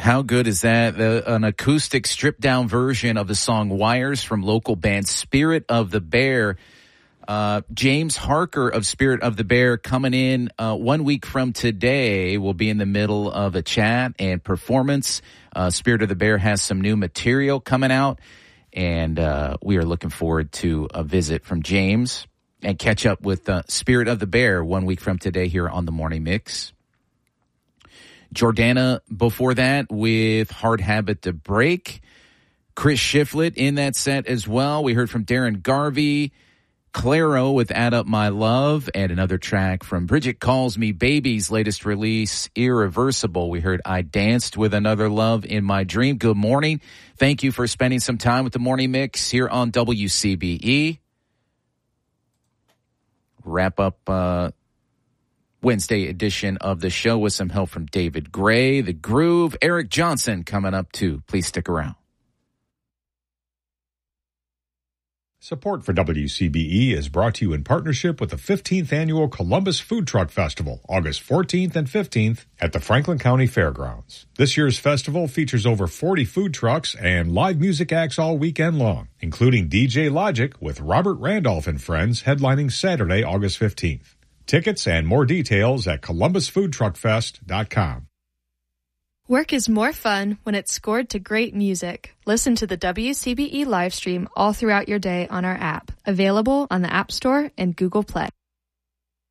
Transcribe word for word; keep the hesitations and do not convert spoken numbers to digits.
How good is that? The, an acoustic stripped-down version of the song Wires from local band Spirit of the Bear. Uh, James Harker of Spirit of the Bear coming in uh, one week from today. We'll be in the middle of a chat and performance. Uh, Spirit of the Bear has some new material coming out, and uh, we are looking forward to a visit from James and catch up with uh, Spirit of the Bear one week from today here on the Morning Mix. Jordana before that with Hard Habit to Break. Chris Shiflett in that set as well. We heard from Darren Garvey. Claro with Add Up My Love, and another track from Bridget Calls Me Baby's latest release, Irreversible. We heard I Danced with Another Love in My Dream. Good morning. Thank you for spending some time with the Morning Mix here on W C B E. Wrap up uh, Wednesday edition of the show with some help from David Gray. The Groove, Eric Johnson coming up too. Please stick around. Support for W C B E is brought to you in partnership with the fifteenth Annual Columbus Food Truck Festival, August fourteenth and fifteenth at the Franklin County Fairgrounds. This year's festival features over forty food trucks and live music acts all weekend long, including D J Logic with Robert Randolph and Friends headlining Saturday, August fifteenth. Tickets and more details at columbus food truck fest dot com. Work is more fun when it's scored to great music. Listen to the W C B E live stream all throughout your day on our app, available on the App Store and Google Play.